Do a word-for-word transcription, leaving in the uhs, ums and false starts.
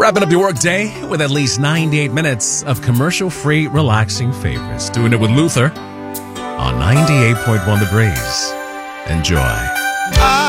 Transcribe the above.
Wrapping up your work day with at least ninety-eight minutes of commercial-free, relaxing favorites. Doing it with Luther on ninety-eight point one The Breeze. Enjoy.